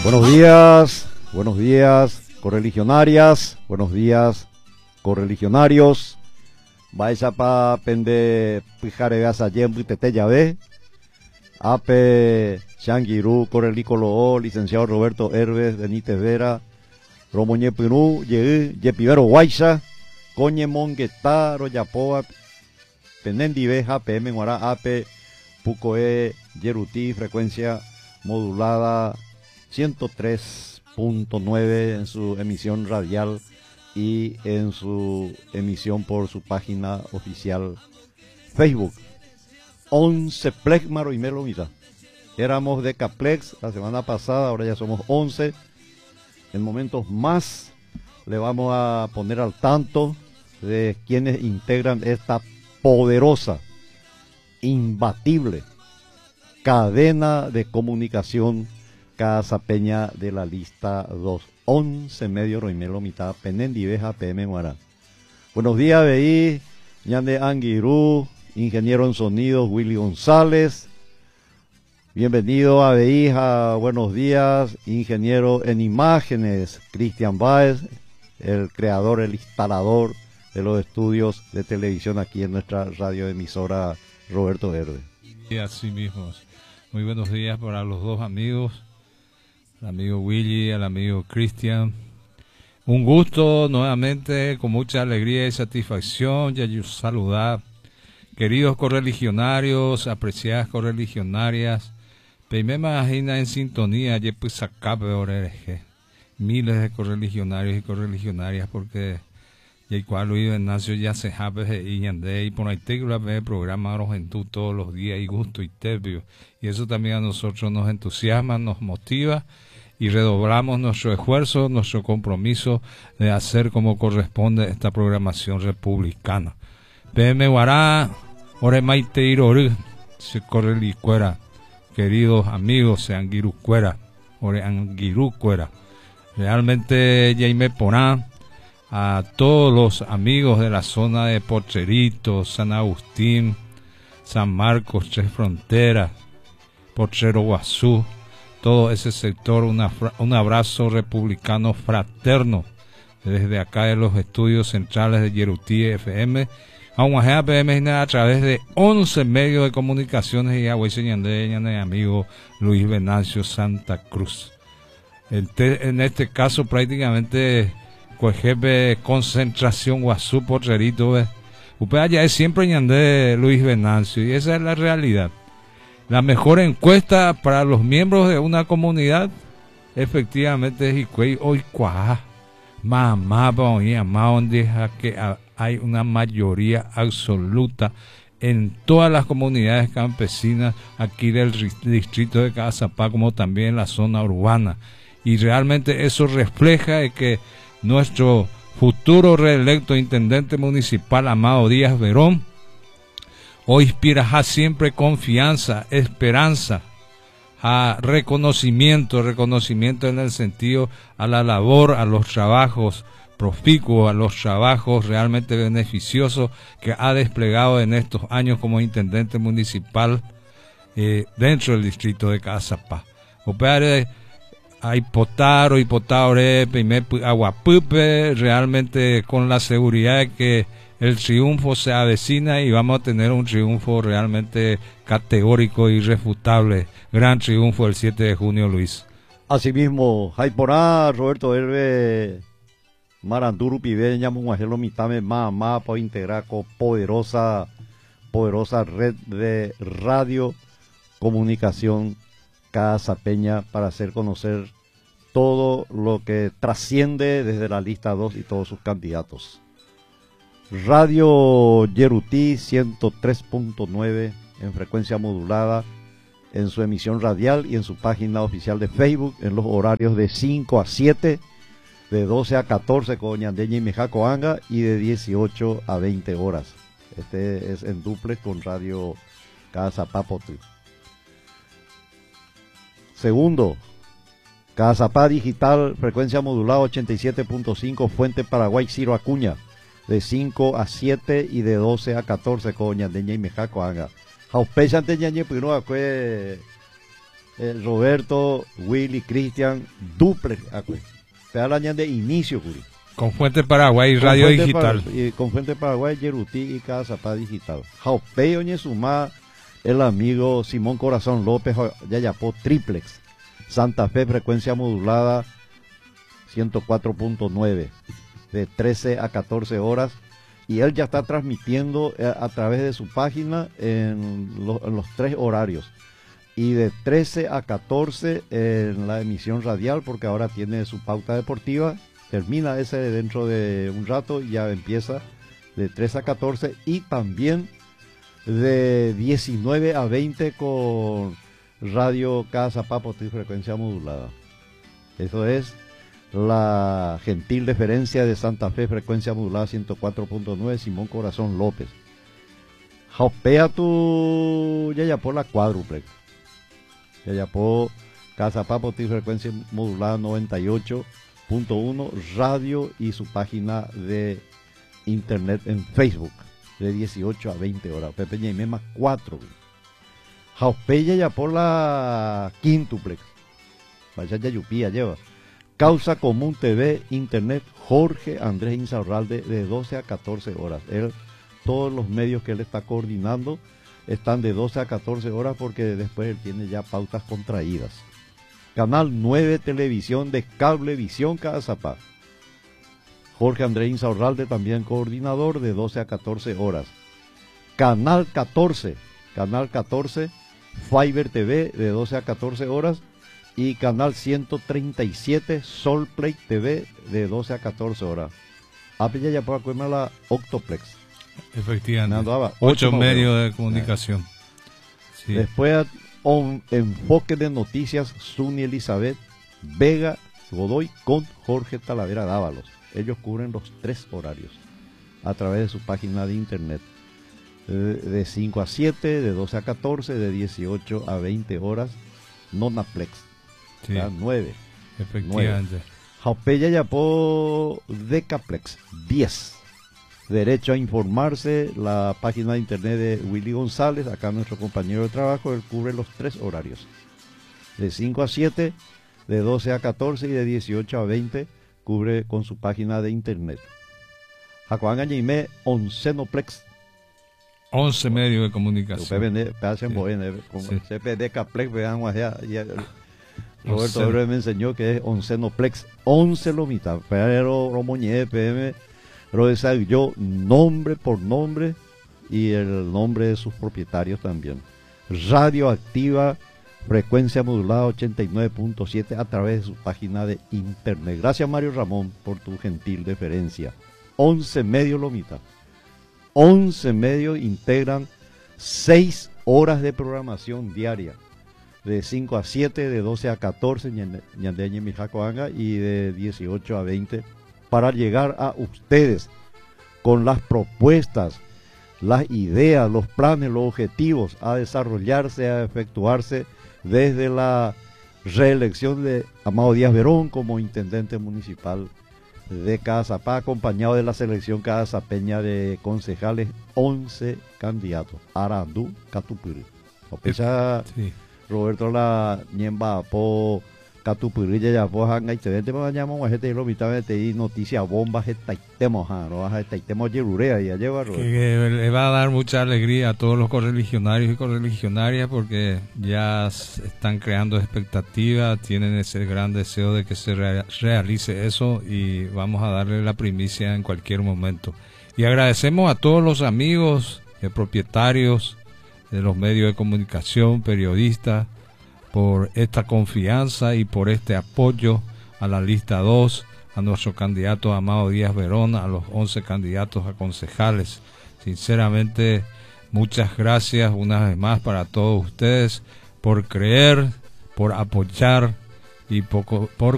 Buenos días, correligionarias, buenos días, correligionarios. Vais a pa pende pijare gasa yembu tete llave. Ape Shangiru, correlicolo, licenciado Roberto Herbes, Benítez Vera, Romoñe Pirú, Yepivero Guaysa, Coñe Mongueta, Royapoa, Penendi Beja, PM Guará, Ape, Pucoe, Yeruti, frecuencia modulada 103.9 en su emisión radial y en su emisión por su página oficial Facebook. 11 Plex Maro y Melo Mita. Éramos de Caplex la semana pasada, ahora ya somos 11. En momentos más le vamos a poner al tanto de quienes integran esta poderosa, imbatible cadena de comunicación Casa Peña de la lista 2. 11 medio Roimelo mitad Penendi Beja PM Guará. Buenos días, Beí, Ñande Anguirú, ingeniero en sonidos Willy González. Bienvenido a Beija, buenos días, ingeniero en imágenes Cristian Báez, el creador, el instalador de los estudios de televisión aquí en nuestra radioemisora Roberto Verde. Y así mismo, muy buenos días para los dos amigos, el amigo Willy, el amigo Cristian. Un gusto nuevamente, con mucha alegría y satisfacción, ya yo saludar, queridos correligionarios, apreciadas correligionarias. Me imagina en sintonía, ya pues acá miles de correligionarios y correligionarias, porque ya cual Luis Ignacio ya se sabe y por ahí te ve el programa Argentú todos los días y gusto y tebio, y eso también a nosotros nos entusiasma, nos motiva y redoblamos nuestro esfuerzo, nuestro compromiso de hacer como corresponde esta programación republicana. PM Guará, Ore Maite Iroru, se corre licuera. Queridos amigos, se Angirucuera, Ore Angirucuera. Realmente Jaime Porán, a todos los amigos de la zona de Porcherito, San Agustín, San Marcos, Tres Fronteras, Porchero Guazú, todo ese sector, un abrazo republicano fraterno desde acá de los estudios centrales de Yeruti FM. A través de 11 medios de comunicaciones y a amigo Luis Venancio Santa Cruz. En este caso prácticamente jefe concentración Guazú Porcherito. Usted allá es siempre ñandé Luis Venancio y esa es la realidad. La mejor encuesta para los miembros de una comunidad efectivamente es hoy cuá mamá donde que hay una mayoría absoluta en todas las comunidades campesinas aquí del distrito de Cazapá, como también en la zona urbana, y realmente eso refleja que nuestro futuro reelecto intendente municipal Amado Díaz Verón hoy inspira siempre confianza, esperanza, a reconocimiento en el sentido a la labor, a los trabajos proficuos, a los trabajos realmente beneficiosos que ha desplegado en estos años como intendente municipal dentro del distrito de Cazapá. Hay potaro y potare, aguapupe, realmente con la seguridad de que el triunfo se avecina y vamos a tener un triunfo realmente categórico e irrefutable. Gran triunfo el 7 de junio, Luis. Asimismo, Jaiporá, Roberto Herbe, Maranduru Pibeña, Mungajelo Mitame, Mamá, para integrar con poderosa red de radio, comunicación, Casa Peña, para hacer conocer todo lo que trasciende desde la lista 2 y todos sus candidatos. Radio Yeruti 103.9 en frecuencia modulada en su emisión radial y en su página oficial de Facebook en los horarios de 5 a 7, de 12 a 14 con Ñandeña y Mejacoanga y de 18 a 20 horas. Este es en duplex con Radio Cazapá Potú. Segundo, Cazapá Digital, frecuencia modulada 87.5, Fuente Paraguay Ciro Acuña, de 5 a 7 y de 12 a 14 con Ñandeña y Mejacoanga. Jaupecha ante Ñañe Pinoa fue Roberto, Willy, Cristian, duple, te hablan de inicio, Curi. Con Fuente Paraguay, Radio Digital. Con Fuente Paraguay, Yerutí y Casa Zapá Digital. Jaupeo Ñezumá, el amigo Simón Corazón López, Yayapó Triplex. Santa Fe, frecuencia modulada 104.9, de 13 a 14 horas. Y él ya está transmitiendo a través de su página en los 3 horarios. Y de 13 a 14 en la emisión radial, porque ahora tiene su pauta deportiva. Termina ese dentro de un rato y ya empieza de 13 a 14. Y también de 19 a 20 con Radio Casa Papo, frecuencia modulada. Eso es la gentil deferencia de Santa Fe, frecuencia modulada 104.9, Simón Corazón López. Jaupea tu Yayapó la cuádruple. Yayapó Casa Papo, frecuencia modulada 98.1, radio y su página de internet en Facebook de 18 a 20 horas. Pepe Ñaimé más 4. Jaupea Yayapó la quíntuplex. Vaya Yayupía lleva. Causa Común TV, Internet, Jorge Andrés Insaurralde, de 12 a 14 horas. Todos los medios que él está coordinando están de 12 a 14 horas porque después él tiene ya pautas contraídas. Canal 9 Televisión de Cablevisión Cazapá. Jorge Andrés Insaurralde, también coordinador, de 12 a 14 horas. Canal 14 Fiber TV, de 12 a 14 horas. Y Canal 137 Sol Play TV, de 12 a 14 horas. Apilla ya por acuerdo la Octoplex. Efectivamente. 8 medios de comunicación. Sí. Después, enfoque de noticias, Suni Elizabeth Vega Godoy con Jorge Talavera Dávalos. Ellos cubren los 3 horarios a través de su página de internet. De 5 a 7, de 12 a 14, de 18 a 20 horas. Nonaplex. Sí, 9. Efectivamente. Jaupeya Yapó Decaplex 10. Derecho a informarse, la página de internet de Willy González, acá nuestro compañero de trabajo, él cubre los 3 horarios. De 5 a 7, de 12 a 14 y de 18 a 20 cubre con su página de internet. Jacoán Gañimé, Oncenoplex. 11 medios de comunicación. CPD Caplex, Roberto Abreu me enseñó que es Oncenoplex, 11 lomita, pero Romoñé, PM, yo nombre por nombre y el nombre de sus propietarios también. Radioactiva, frecuencia modulada 89.7 a través de su página de internet. Gracias Mario Ramón por tu gentil deferencia. 11 medios lomita. 11 medios integran 6 horas de programación diaria. De 5 a 7, de 12 a 14, Ñandeñe Mijacoanga, y de 18 a 20, para llegar a ustedes con las propuestas, las ideas, los planes, los objetivos a desarrollarse, a efectuarse desde la reelección de Amado Díaz Verón como intendente municipal de Cazapá, acompañado de la selección cazapeña de concejales, 11 candidatos. Arandú, Catupiri. Sí. Roberto la ñemba po Catupirilla ya po hanga excedente me bañamos a gente lo mitad de noticia bomba taitemos no a taitemos yerurea y lleva que le va a dar mucha alegría a todos los correligionarios y correligionarias porque ya están creando expectativas, tienen ese gran deseo de que se realice eso y vamos a darle la primicia en cualquier momento. Y agradecemos a todos los amigos propietarios de los medios de comunicación, periodistas, por esta confianza y por este apoyo a la lista 2, a nuestro candidato Amado Díaz Verón, a los 11 candidatos a concejales. Sinceramente, muchas gracias una vez más para todos ustedes por creer, por apoyar y por